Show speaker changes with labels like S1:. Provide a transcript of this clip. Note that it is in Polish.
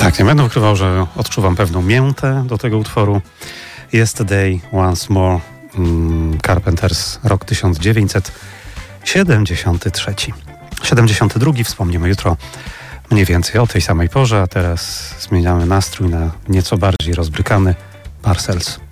S1: Tak, nie będę ukrywał, że odczuwam pewną miętę do tego utworu. Yesterday, Once More, Carpenters, rok 1973. 72, wspomnimy jutro mniej więcej o tej samej porze, a teraz zmieniamy nastrój na nieco bardziej rozbrykany Parcels.